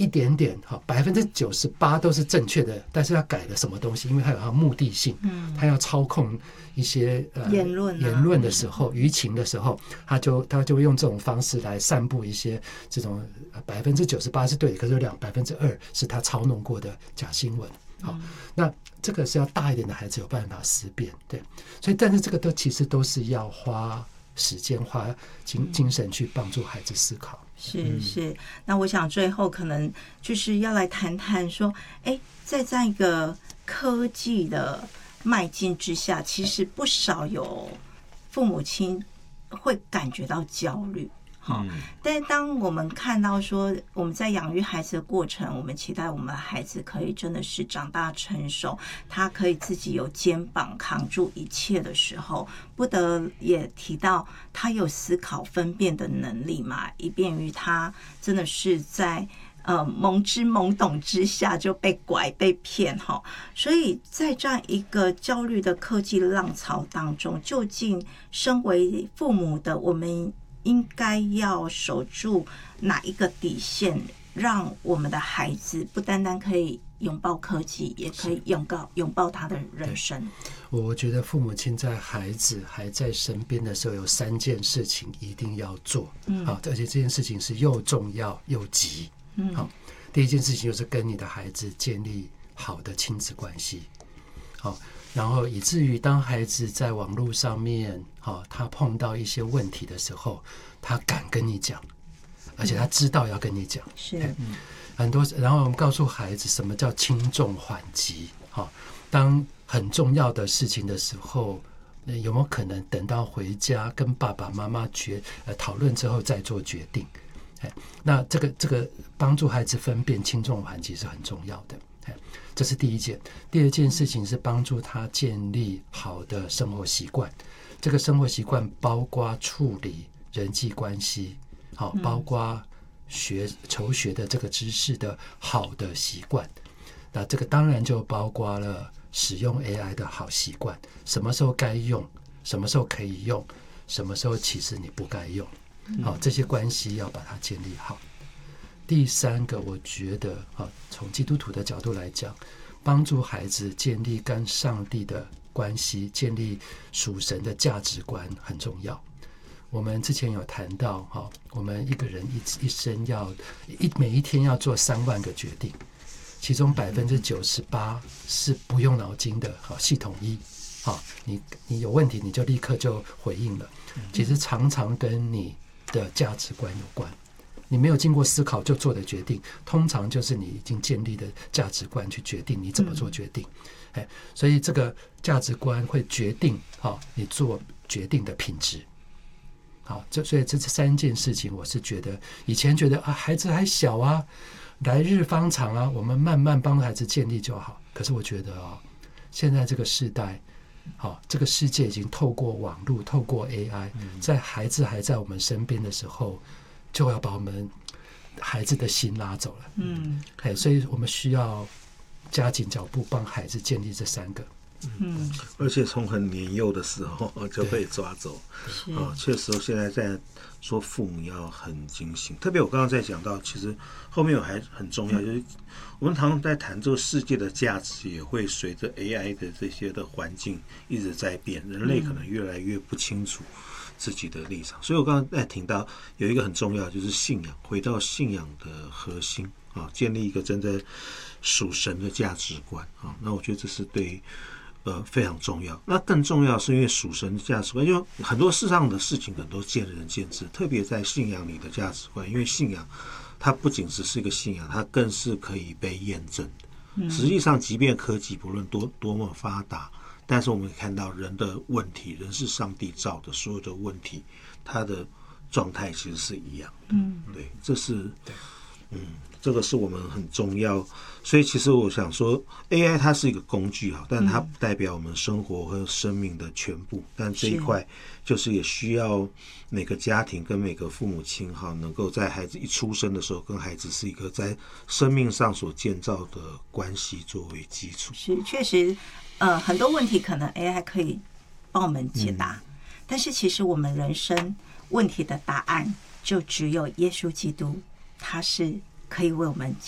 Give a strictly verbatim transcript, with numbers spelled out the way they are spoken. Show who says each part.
Speaker 1: 点点，好，百分之九十八都是正确的，但是他改了什么东西？因为他有他的目的性，嗯，他要操控一些呃
Speaker 2: 言论、啊、
Speaker 1: 言论的时候，舆情的时候，他就他就会用这种方式来散布一些这种百分之九十八是对的，可是有两百分之二是他操弄过的假新闻。好，那这个是要大一点的孩子有办法识别，对，所以但是这个都其实都是要花时间、花精精神去帮助孩子思考。
Speaker 2: 是是，那我想最后可能就是要来谈谈说，哎，在这样一个科技的迈进之下，其实不少有父母亲会感觉到焦虑。好，但是当我们看到说我们在养育孩子的过程，我们期待我们的孩子可以真的是长大成熟，他可以自己有肩膀扛住一切的时候，不得也提到他有思考分辨的能力嘛，以便于他真的是在呃懵之懵懂之下就被拐被骗哈。所以在这样一个焦虑的科技浪潮当中，究竟身为父母的我们应该要守住哪一个底线，让我们的孩子不单单可以拥抱科技，也可以拥抱拥抱他的人生。
Speaker 1: 我觉得父母亲在孩子还在身边的时候，有三件事情一定要做，嗯，好，而且这件事情是又重要又急，嗯，好，第一件事情就是跟你的孩子建立好的亲子关系，好。然后以至于当孩子在网络上面，哦，他碰到一些问题的时候，他敢跟你讲，而且他知道要跟你讲。
Speaker 2: 是，
Speaker 1: 嗯，很多。然后我们告诉孩子什么叫轻重缓急。哦，当很重要的事情的时候，有没有可能等到回家跟爸爸妈妈决呃讨论之后再做决定？哎，那这个这个帮助孩子分辨轻重缓急是很重要的。这是第一件。第二件事情是帮助他建立好的生活习惯，这个生活习惯包括处理人际关系，好，包括学求学的这个知识的好的习惯。那这个当然就包括了使用 A I 的好习惯，什么时候该用，什么时候可以用，什么时候其实你不该用，好，这些关系要把它建立好。第三个，我觉得从基督徒的角度来讲，帮助孩子建立跟上帝的关系，建立属神的价值观很重要。我们之前有谈到，我们一个人一生要一每一天要做三万个决定，其中百分之九十八是不用脑筋的，系统一，你你有问题你就立刻就回应了。其实常常跟你的价值观有关。你没有经过思考就做的决定，通常就是你已经建立的价值观去决定你怎么做决定。嗯，所以这个价值观会决定，哦，你做决定的品质。好，这所以这三件事情，我是觉得以前觉得啊，孩子还小啊，来日方长啊，我们慢慢帮孩子建立就好。可是我觉得哦，现在这个时代，好，这个世界已经透过网络，透过 A I，在孩子还在我们身边的时候，就要把我们孩子的心拉走了。嗯，所以我们需要加紧脚步帮孩子建立这三个。
Speaker 3: 嗯，而且从很年幼的时候就被抓走。啊，确实现在在说父母要很精心，特别我刚刚在讲到，其实后面有还很重要，就是我们常常在谈这个世界的价值也会随着 A I 的这些的环境一直在变，人类可能越来越不清楚自己的立场。所以我刚刚在听到有一个很重要，就是信仰，回到信仰的核心啊，建立一个真的属神的价值观啊。那我觉得这是对呃非常重要。那更重要是因为属神的价值观，因为很多世上的事情可能都见仁见智，特别在信仰里的价值观，因为信仰它不仅只是一个信仰，它更是可以被验证的。实际上，即便科技不论多多么发达，但是我们看到人的问题，人是上帝造的，所有的问题，它的状态其实是一样的。嗯，对，这是，嗯，这个是我们很重要。所以其实我想说 ，A I 它是一个工具哈，但它不代表我们生活和生命的全部。但这一块就是也需要每个家庭跟每个父母亲哈，能够在孩子一出生的时候，跟孩子是一个在生命上所建造的关系作为基础。
Speaker 2: 是，确实。呃，很多问题可能 A I 可以帮我们解答，嗯，但是其实我们人生问题的答案就只有耶稣基督，他是可以为我们